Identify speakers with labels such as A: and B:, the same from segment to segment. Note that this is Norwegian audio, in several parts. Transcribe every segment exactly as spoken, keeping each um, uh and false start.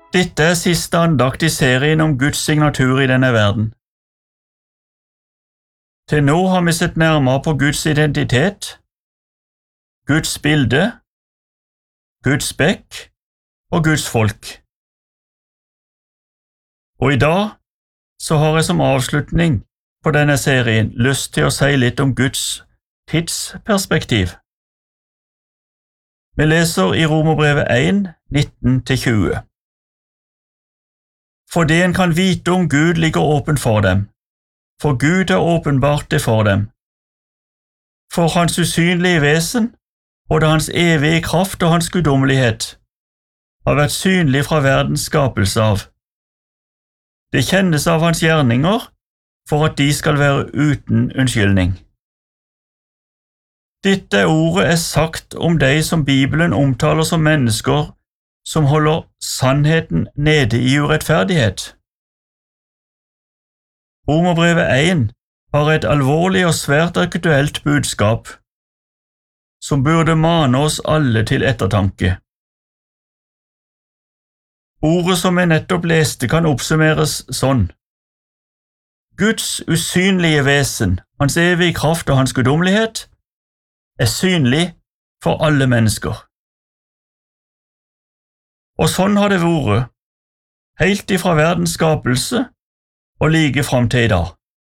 A: Dette er siste andakt i serien om Guds signatur i denne verden. Til nå har vi sett nærmere på Guds identitet, Guds bilde, Guds spekk og Guds folk. Og i dag så har jeg som avslutning på denne serien lyst til å si litt om Guds tidsperspektiv. Vi leser i Romerbrevet en, nitten til tjue. For det en kan vite om Gud ligger åpen for dem, for Gud har åpenbart det for dem. For hans usynlige vesen, både hans evige kraft og hans guddommelighet, har vært synlig fra verdens skapelse av. Det kjennes av hans gjerninger, for at de skal være uten unnskyldning. Dette ordet er sagt om de som Bibelen omtaler som mennesker som holder sannheten nede i urettferdighet. Romerbrevet en har et alvorlig og svært aktuelt budskap, som burde mane oss alle til ettertanke. Ordet som jeg nettopp leste kan oppsummeres sånn: Guds usynlige vesen, hans evige kraft og hans guddommelighet, er synlig for alle mennesker. Og sånn har det vært, helt ifra verdens skapelse og like fram til i dag.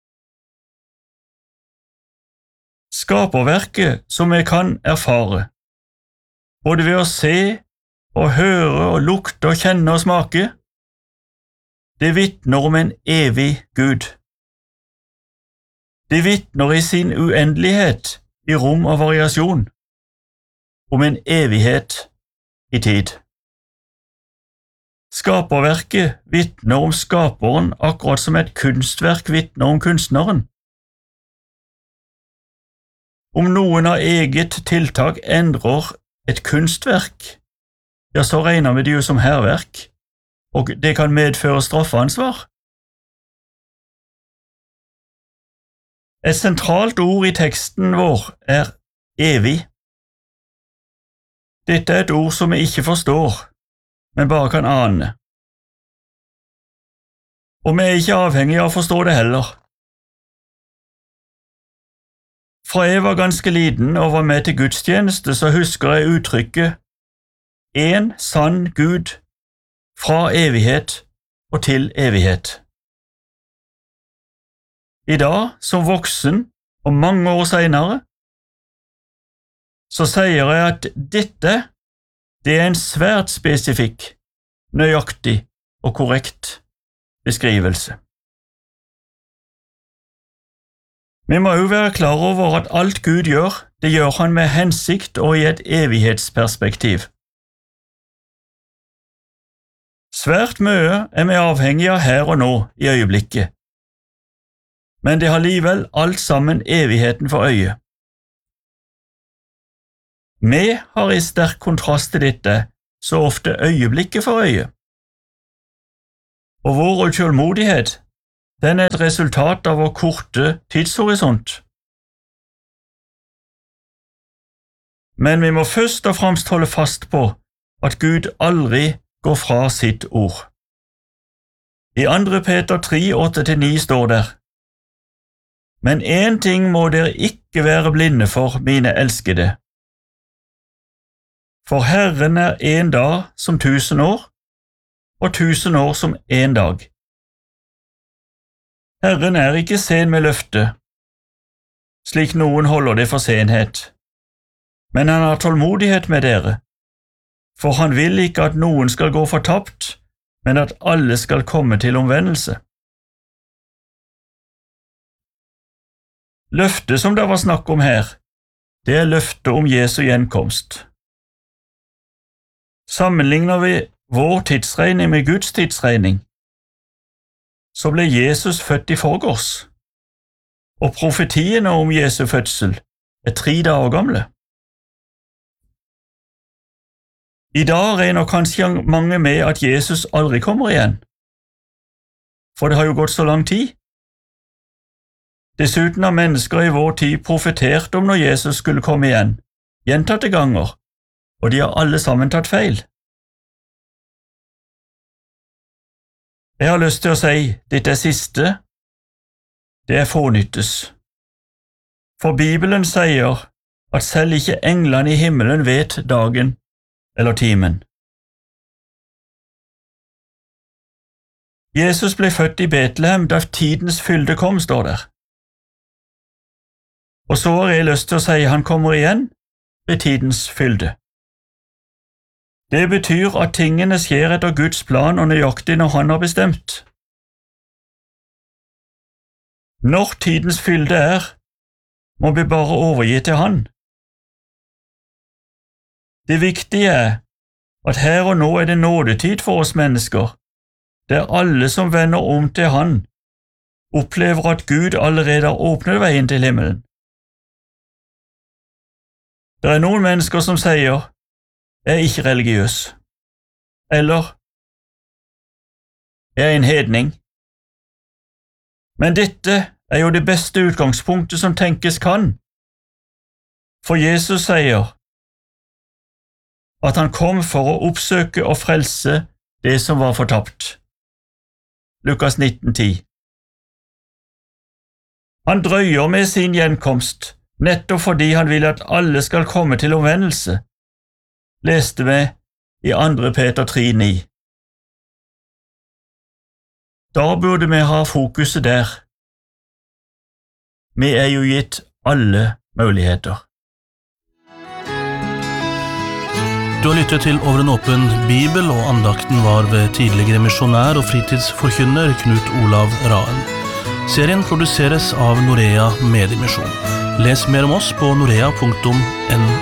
A: Skaperverket som vi kan erfare, både ved å se og høre og lukte og kjenne og smake, det vitner om en evig Gud. Det vitner i sin uendelighet i rom og variasjon, om en evighet i tid. Skaperverket vitner om skaperen akkurat som et kunstverk vitner om kunstneren. Om noen av eget tiltak endrer et kunstverk, ja, så regner vi det jo som hærverk, og det kan medføre straffeansvar. Et sentralt ord i teksten vår er evig. Dette er et ord som vi ikke forstår, men bare kan ane. Og vi er ikke avhengige av å forstå det heller. Fra jeg var ganske liten og var med til gudstjeneste, så husker jeg uttrykket «En sann Gud, fra evighet og til evighet». I dag, som voksen og mange år senere, så sier jeg at dette, det er en svært spesifikk, nøyaktig og korrekt beskrivelse. Vi må jo være klar over at alt Gud gjør, det gjør han med hensikt og i et evighetsperspektiv. Svært mye er vi avhengige av her og nå i øyeblikket, men det har likevel alt sammen evigheten for øye. Vi har i sterk kontrast til dette så ofte øyeblikket for øye. Og vår utålmodighet, den er et resultat av vår korte tidshorisont. Men vi må først og fremst holde fast på at Gud aldri går fra sitt ord. I andre Peter tre, åtte til ni står der: Men en ting må dere ikke være blinde for, mine elskede. For Herren er en dag som tusen år, og tusen år som en dag. Herren er ikke sen med løftet, slik noen holder det for senhet, men han har tålmodighet med dere, for han vil ikke at noen skal gå fortapt, men at alle skal komme til omvendelse. Løftet som det var snakk om her, det er løftet om Jesu gjenkomst. Sammenligner vi vår tidsregning med Guds tidsregning, så ble Jesus født i forgårs, og profetiene om Jesu fødsel er tre dager gamle. I dag regner kanskje mange med at Jesus aldri kommer igjen, for det har jo gått så lang tid. Dessuten har mennesker i vår tid profetert om når Jesus skulle komme igjen, gjentatte ganger, og de har alle sammen tatt feil. Jeg har lyst til å si, dette siste, det er fånyttes. For Bibelen sier at selv ikke englene i himmelen vet dagen eller timen. Jesus ble født i Betlehem da tidens fylde kom, står der. Og så har jeg lyst til å si han kommer igjen ved tidens fylde. Det betyr at tingene skjer etter Guds plan og nøyaktig når han har bestemt. Når tidens fylde er, må vi bare overgi til han. Det viktige er at her og nå er det nådetid for oss mennesker, der alle som vender om til han, opplever at Gud allerede har åpnet veien til himmelen. Det er noen mennesker som sier, jeg er ikke religiøs, eller jeg er en hedning. Men dette er jo det beste utgangspunktet som tenkes kan, for Jesus sier at han kom for å oppsøke og frelse det som var fortapt. Lukas nitten ti. Han drøyer med sin gjenkomst, nettopp fordi han vil at alle skal komme til omvendelse, leste vi i andre Peter tre ni. Da burde vi ha fokuset der. Vi er jo gitt alle muligheter.
B: Du har lyttet til Over en åpen bibel, og andakten var ved tidligere misjonær og fritidsforkynner Knut Olav Raen. Serien produseres av Norea Mediemisjon. Les mer om oss på norea punktum no.